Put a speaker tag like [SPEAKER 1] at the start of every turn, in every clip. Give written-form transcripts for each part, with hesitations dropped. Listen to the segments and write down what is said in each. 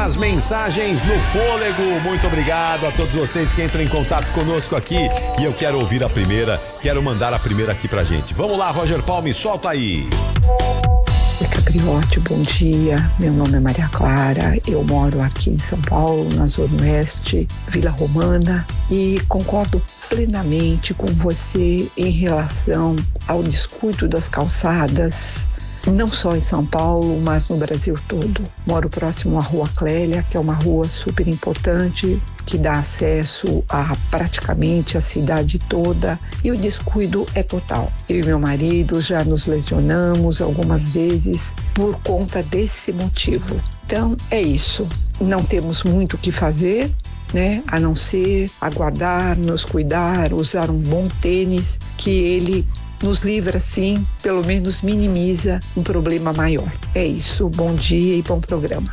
[SPEAKER 1] as mensagens no fôlego. Muito obrigado a todos vocês que entram em contato conosco aqui. E eu quero ouvir a primeira, quero mandar a primeira aqui pra gente. Vamos lá, Roger Palme, solta aí.
[SPEAKER 2] Oi, Capriotti, bom dia. Meu nome é Maria Clara, eu moro aqui em São Paulo, na Zona Oeste, Vila Romana, e concordo plenamente com você em relação ao descuido das calçadas, não só em São Paulo, mas no Brasil todo. Moro próximo à Rua Clélia, que é uma rua super importante, que dá acesso a praticamente a cidade toda, e o descuido é total. Eu e meu marido já nos lesionamos algumas vezes por conta desse motivo. Então é isso, não temos muito o que fazer, né? A não ser aguardar, nos cuidar, usar um bom tênis, que ele nos livra, sim, pelo menos minimiza um problema maior. É isso, bom dia e bom programa.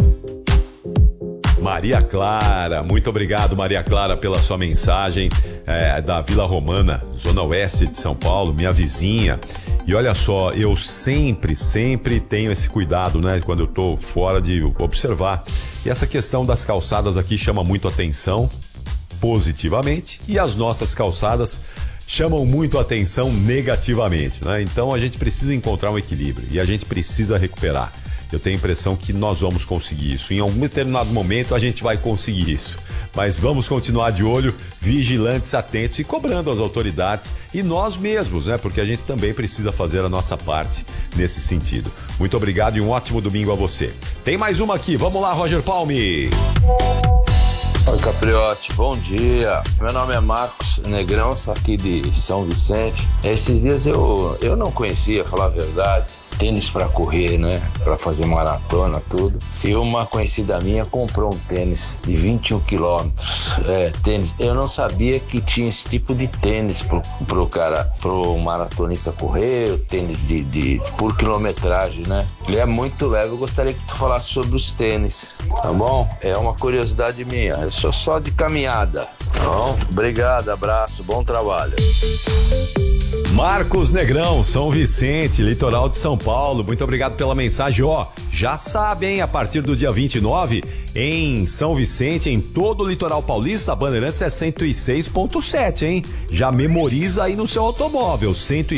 [SPEAKER 1] Maria Clara, muito obrigado, Maria Clara, pela sua mensagem, da Vila Romana, Zona Oeste de São Paulo, minha vizinha. E olha só, eu sempre tenho esse cuidado, né, quando eu tô fora, de observar. E essa questão das calçadas aqui chama muito atenção, positivamente, e as nossas calçadas chamam muito atenção negativamente, né? Então a gente precisa encontrar um equilíbrio e a gente precisa recuperar. Eu tenho a impressão que nós vamos conseguir isso. Em algum determinado momento a gente vai conseguir isso. Mas vamos continuar de olho, vigilantes, atentos e cobrando as autoridades e nós mesmos, né? Porque a gente também precisa fazer a nossa parte nesse sentido. Muito obrigado e um ótimo domingo a você. Tem mais uma aqui, vamos lá, Roger Palme.
[SPEAKER 3] Oi, Capriotti, bom dia. Meu nome é Marcos Negrão, sou aqui de São Vicente. Esses dias eu não conhecia, falar a verdade, tênis para correr, né? Para fazer maratona, tudo. E uma conhecida minha comprou um tênis de 21 quilômetros. Tênis. Eu não sabia que tinha esse tipo de tênis pro maratonista correr, tênis por quilometragem, né? Ele é muito leve. Eu gostaria que tu falasse sobre os tênis, tá bom? É uma curiosidade minha. Eu sou só de caminhada, tá bom? Obrigado, abraço, bom trabalho.
[SPEAKER 1] Marcos Negrão, São Vicente, litoral de São Paulo, muito obrigado pela mensagem. Já sabem, a partir do dia 29, em São Vicente, em todo o litoral paulista, a Bandeirantes é 106.7, hein? Já memoriza aí no seu automóvel,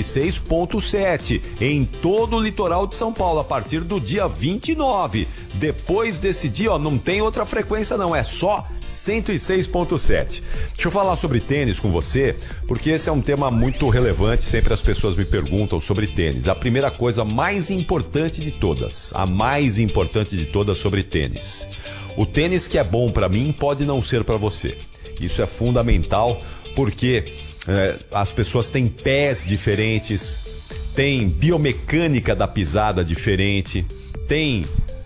[SPEAKER 1] 106.7, em todo o litoral de São Paulo, a partir do dia 29. Depois desse dia, não tem outra frequência não, é só 106.7. Deixa eu falar sobre tênis com você, porque esse é um tema muito relevante, sempre as pessoas me perguntam sobre tênis. A primeira coisa mais importante de todas, a mais importante de todas sobre tênis. O tênis que é bom para mim pode não ser para você. Isso é fundamental, porque as pessoas têm pés diferentes, têm biomecânica da pisada diferente, têm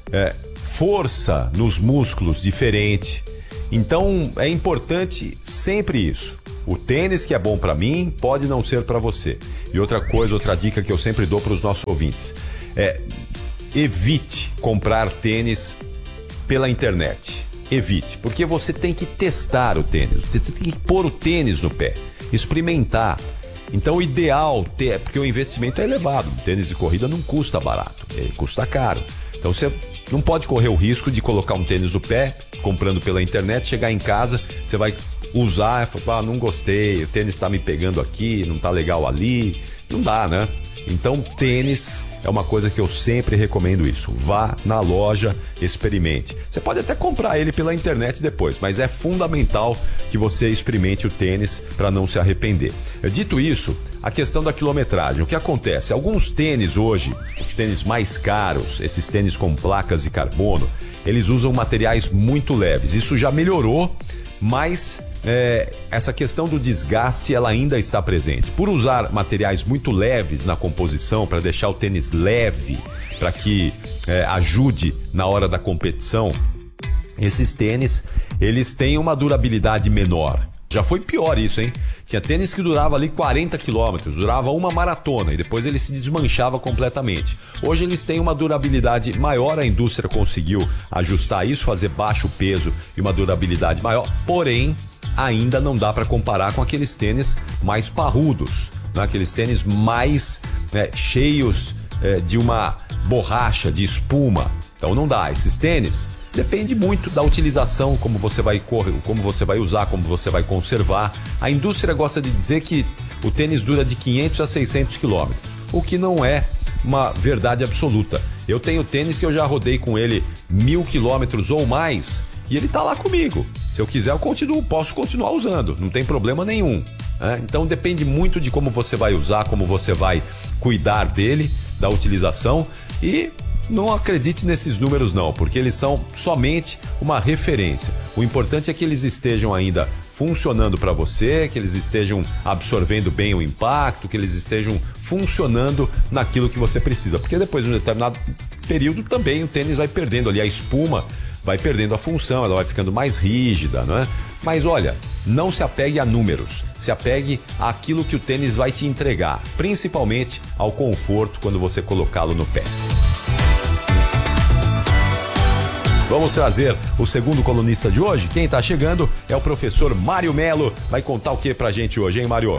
[SPEAKER 1] força nos músculos diferente. Então é importante sempre isso. O tênis que é bom para mim pode não ser para você. E outra dica que eu sempre dou para os nossos ouvintes é: evite comprar tênis pela internet. Evite, porque você tem que testar o tênis, você tem que pôr o tênis no pé, experimentar. Então o ideal, porque o investimento é elevado, o tênis de corrida não custa barato, ele custa caro. Então você não pode correr o risco de colocar um tênis no pé, comprando pela internet, chegar em casa, você vai usar e falar, não gostei, o tênis tá me pegando aqui, não tá legal ali, não dá, né? Então tênis é uma coisa que eu sempre recomendo isso. Vá na loja, experimente. Você pode até comprar ele pela internet depois, mas é fundamental que você experimente o tênis para não se arrepender. Dito isso, a questão da quilometragem. O que acontece? Alguns tênis hoje, os tênis mais caros, esses tênis com placas de carbono, eles usam materiais muito leves. Isso já melhorou, mas essa questão do desgaste ela ainda está presente. Por usar materiais muito leves na composição, para deixar o tênis leve, para que ajude na hora da competição, esses tênis eles têm uma durabilidade menor. Já foi pior isso, hein? Tinha tênis que durava ali 40 quilômetros, durava uma maratona e depois ele se desmanchava completamente. Hoje eles têm uma durabilidade maior, a indústria conseguiu ajustar isso, fazer baixo peso e uma durabilidade maior, porém ainda não dá para comparar com aqueles tênis mais parrudos, né? Aqueles tênis mais cheios de uma borracha, de espuma. Então não dá. Esses tênis depende muito da utilização, como você vai correr, como você vai usar, como você vai conservar. A indústria gosta de dizer que o tênis dura de 500 a 600 quilômetros, o que não é uma verdade absoluta. Eu tenho tênis que eu já rodei com ele 1000 quilômetros ou mais e ele tá lá comigo. Se eu quiser, eu posso continuar usando, não tem problema nenhum. Então depende muito de como você vai usar, como você vai cuidar dele, da utilização, e não acredite nesses números não, porque eles são somente uma referência. O importante é que eles estejam ainda funcionando para você, que eles estejam absorvendo bem o impacto, que eles estejam funcionando naquilo que você precisa, porque depois de um determinado período também o tênis vai perdendo ali a espuma, vai perdendo a função, ela vai ficando mais rígida, não é? Mas olha, não se apegue a números, se apegue àquilo que o tênis vai te entregar, principalmente ao conforto quando você colocá-lo no pé. Vamos trazer o segundo colunista de hoje. Quem está chegando é o professor Mário Melo. Vai contar o que pra gente hoje, hein, Mário?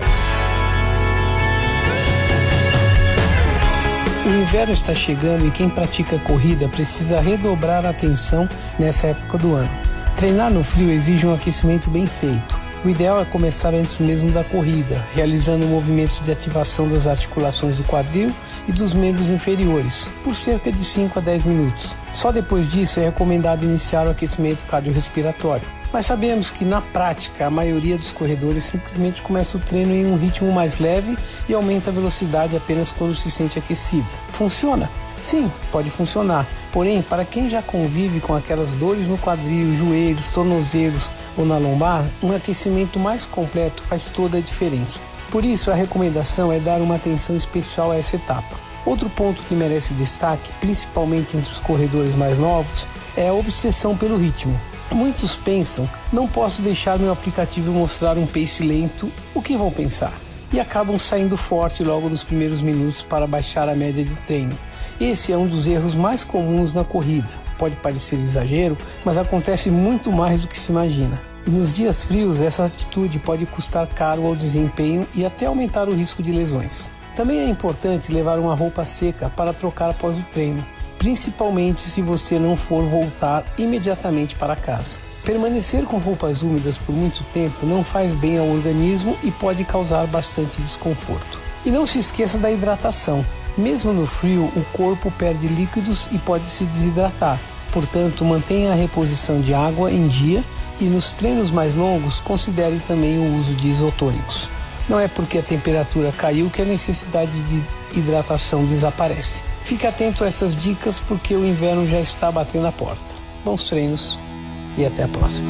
[SPEAKER 4] O inverno está chegando e quem pratica corrida precisa redobrar a atenção nessa época do ano. Treinar no frio exige um aquecimento bem feito. O ideal é começar antes mesmo da corrida, realizando movimentos de ativação das articulações do quadril e dos membros inferiores, por cerca de 5 a 10 minutos. Só depois disso é recomendado iniciar o aquecimento cardiorrespiratório. Mas sabemos que, na prática, a maioria dos corredores simplesmente começa o treino em um ritmo mais leve e aumenta a velocidade apenas quando se sente aquecida. Funciona? Sim, pode funcionar. Porém, para quem já convive com aquelas dores no quadril, joelhos, tornozelos ou na lombar, um aquecimento mais completo faz toda a diferença. Por isso, a recomendação é dar uma atenção especial a essa etapa. Outro ponto que merece destaque, principalmente entre os corredores mais novos, é a obsessão pelo ritmo. Muitos pensam, não posso deixar meu aplicativo mostrar um pace lento, o que vão pensar? E acabam saindo forte logo nos primeiros minutos para baixar a média de treino. Esse é um dos erros mais comuns na corrida. Pode parecer exagero, mas acontece muito mais do que se imagina. E nos dias frios, essa atitude pode custar caro ao desempenho e até aumentar o risco de lesões. Também é importante levar uma roupa seca para trocar após o treino, principalmente se você não for voltar imediatamente para casa. Permanecer com roupas úmidas por muito tempo não faz bem ao organismo e pode causar bastante desconforto. E não se esqueça da hidratação. Mesmo no frio, o corpo perde líquidos e pode se desidratar. Portanto, mantenha a reposição de água em dia e nos treinos mais longos, considere também o uso de isotônicos. Não é porque a temperatura caiu que a necessidade de hidratação desaparece. Fique atento a essas dicas porque o inverno já está batendo a porta. Bons treinos e até a próxima.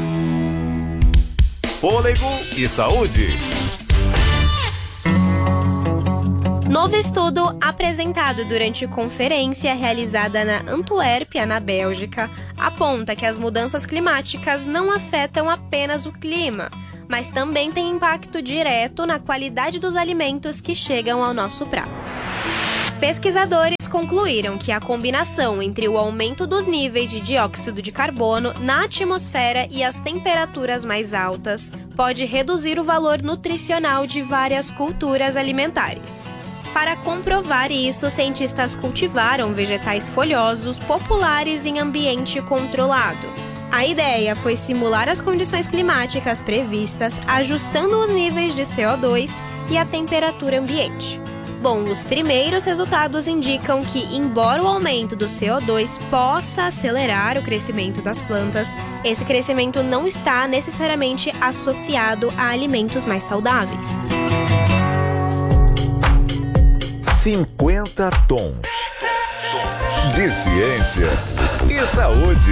[SPEAKER 5] Fôlego e saúde.
[SPEAKER 6] Novo estudo apresentado durante conferência realizada na Antuérpia, na Bélgica, aponta que as mudanças climáticas não afetam apenas o clima, mas também têm impacto direto na qualidade dos alimentos que chegam ao nosso prato. Pesquisadores concluíram que a combinação entre o aumento dos níveis de dióxido de carbono na atmosfera e as temperaturas mais altas pode reduzir o valor nutricional de várias culturas alimentares. Para comprovar isso, cientistas cultivaram vegetais folhosos populares em ambiente controlado. A ideia foi simular as condições climáticas previstas, ajustando os níveis de CO2 e a temperatura ambiente. Bom, os primeiros resultados indicam que, embora o aumento do CO2 possa acelerar o crescimento das plantas, esse crescimento não está necessariamente associado a alimentos mais saudáveis.
[SPEAKER 5] 50 tons de ciência e saúde.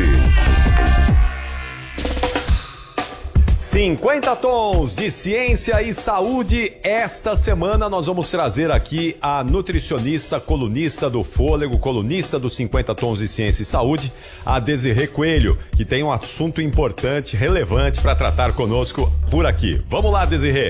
[SPEAKER 1] 50 tons de ciência e saúde. Esta semana nós vamos trazer aqui a nutricionista, colunista do Fôlego, colunista dos 50 tons de ciência e saúde, a Desirê Coelho, que tem um assunto importante, relevante para tratar conosco por aqui. Vamos lá, Desirê.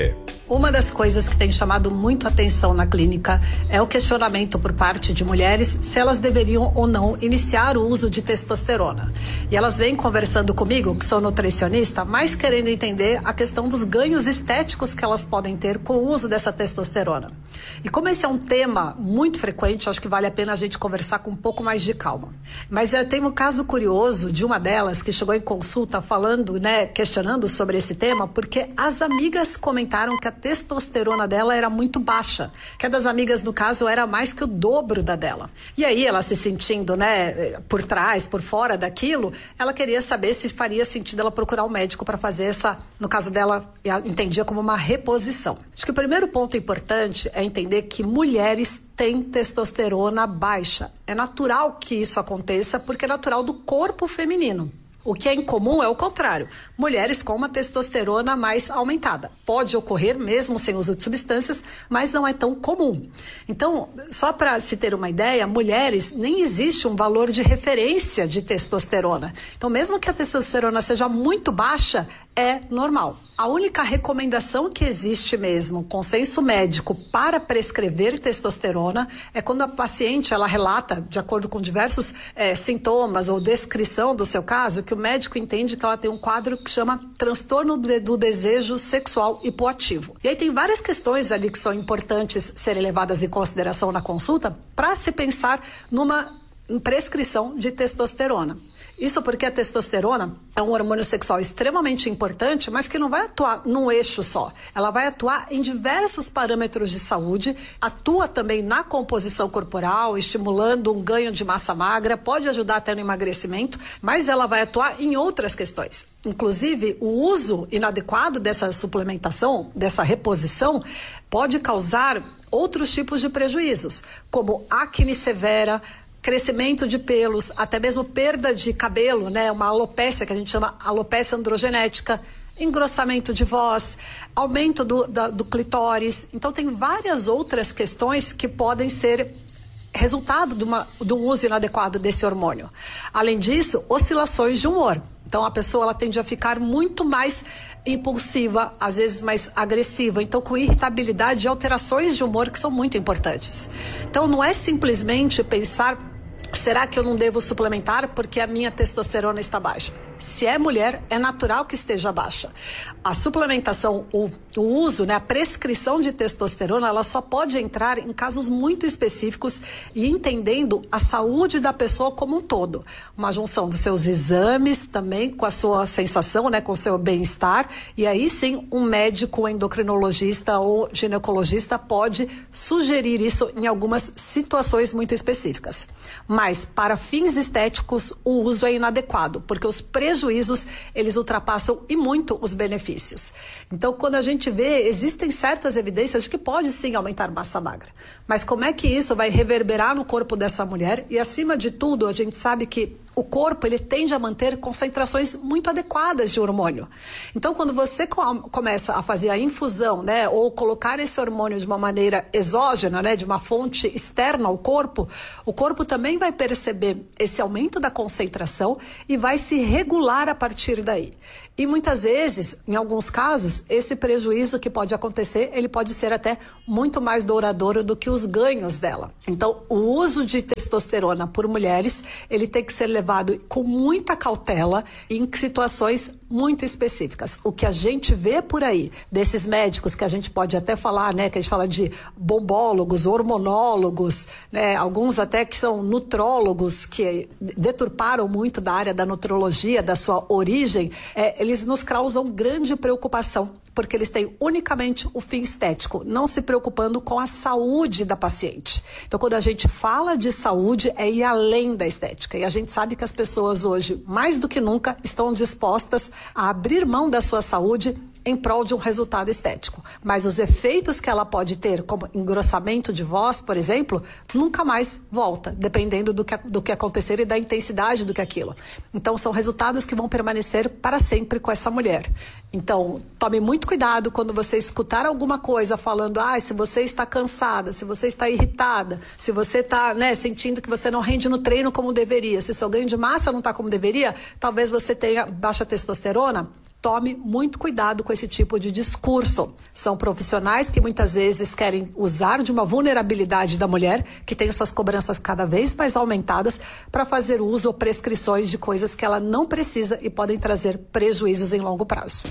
[SPEAKER 7] Uma das coisas que tem chamado muito atenção na clínica é o questionamento por parte de mulheres se elas deveriam ou não iniciar o uso de testosterona. E elas vêm conversando comigo, que sou nutricionista, mais querendo entender a questão dos ganhos estéticos que elas podem ter com o uso dessa testosterona. E como esse é um tema muito frequente, acho que vale a pena a gente conversar com um pouco mais de calma. Mas tem um caso curioso de uma delas que chegou em consulta falando, questionando sobre esse tema, porque as amigas comentaram que a testosterona dela era muito baixa, que a das amigas, no caso, era mais que o dobro da dela. E aí, ela se sentindo, por trás, por fora daquilo, ela queria saber se faria sentido ela procurar um médico para fazer essa, no caso dela, entendia como uma reposição. Acho que o primeiro ponto importante é entender que mulheres têm testosterona baixa. É natural que isso aconteça, porque é natural do corpo feminino. O que é incomum é o contrário, mulheres com uma testosterona mais aumentada. Pode ocorrer mesmo sem uso de substâncias, mas não é tão comum. Então, só para se ter uma ideia, mulheres, nem existe um valor de referência de testosterona. Então, mesmo que a testosterona seja muito baixa, é normal. A única recomendação que existe mesmo, consenso médico para prescrever testosterona, é quando a paciente ela relata, de acordo com diversos sintomas ou descrição do seu caso, que o médico entende que ela tem um quadro que chama transtorno do desejo sexual hipoativo. E aí tem várias questões ali que são importantes serem levadas em consideração na consulta para se pensar numa prescrição de testosterona. Isso porque a testosterona é um hormônio sexual extremamente importante, mas que não vai atuar num eixo só. Ela vai atuar em diversos parâmetros de saúde, atua também na composição corporal, estimulando um ganho de massa magra, pode ajudar até no emagrecimento, mas ela vai atuar em outras questões. Inclusive, o uso inadequado dessa suplementação, dessa reposição, pode causar outros tipos de prejuízos, como acne severa, crescimento de pelos, até mesmo perda de cabelo, uma alopécia que a gente chama alopécia androgenética, engrossamento de voz, aumento do clitóris. Então tem várias outras questões que podem ser resultado do uso inadequado desse hormônio. Além disso, oscilações de humor. Então a pessoa ela tende a ficar muito mais impulsiva, às vezes mais agressiva, então com irritabilidade e alterações de humor que são muito importantes. Então não é simplesmente pensar: será que eu não devo suplementar porque a minha testosterona está baixa? Se é mulher, é natural que esteja baixa. A suplementação, o uso, a prescrição de testosterona, ela só pode entrar em casos muito específicos e entendendo a saúde da pessoa como um todo. Uma junção dos seus exames também com a sua sensação, com o seu bem-estar. E aí sim, um médico, um endocrinologista ou ginecologista pode sugerir isso em algumas situações muito específicas. Mas, para fins estéticos, o uso é inadequado, porque os prejuízos, eles ultrapassam e muito os benefícios. Então, quando a gente vê, existem certas evidências de que pode sim aumentar massa magra. Mas como é que isso vai reverberar no corpo dessa mulher? E, acima de tudo, a gente sabe que o corpo ele tende a manter concentrações muito adequadas de hormônio. Então, quando você começa a fazer a infusão, ou colocar esse hormônio de uma maneira exógena, de uma fonte externa ao corpo, o corpo também vai perceber esse aumento da concentração e vai se regular a partir daí. E muitas vezes, em alguns casos, esse prejuízo que pode acontecer, ele pode ser até muito mais duradouro do que os ganhos dela. Então, o uso de testosterona por mulheres, ele tem que ser levado com muita cautela em situações muito específicas. O que a gente vê por aí, desses médicos que a gente pode até falar, que a gente fala de bombólogos, hormonólogos, alguns até que são nutrólogos, que deturparam muito da área da nutrologia, da sua origem, eles nos causam grande preocupação, porque eles têm unicamente o fim estético, não se preocupando com a saúde da paciente. Então, quando a gente fala de saúde, é ir além da estética. E a gente sabe que as pessoas hoje, mais do que nunca, estão dispostas a abrir mão da sua saúde em prol de um resultado estético. Mas os efeitos que ela pode ter, como engrossamento de voz, por exemplo, nunca mais volta, dependendo do que acontecer e da intensidade do que aquilo. Então, são resultados que vão permanecer para sempre com essa mulher. Então, tome muito cuidado quando você escutar alguma coisa falando, se você está cansada, se você está irritada, se você está, sentindo que você não rende no treino como deveria, se seu ganho de massa não está como deveria, talvez você tenha baixa testosterona. tome muito cuidado com esse tipo de discurso. São profissionais que muitas vezes querem usar de uma vulnerabilidade da mulher, que tem suas cobranças cada vez mais aumentadas, para fazer uso ou prescrições de coisas que ela não precisa e podem trazer prejuízos em longo prazo.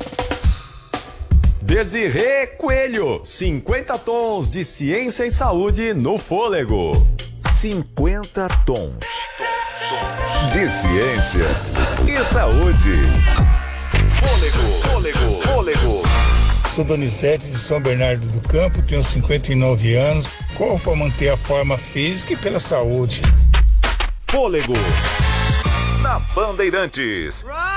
[SPEAKER 1] Desirê Coelho, 50 tons de ciência e saúde no fôlego.
[SPEAKER 5] 50 tons de ciência e saúde. Fôlego.
[SPEAKER 8] Sou Donizete de São Bernardo do Campo, tenho 59 anos, corro para manter a forma física e pela saúde.
[SPEAKER 5] Fôlego na Bandeirantes.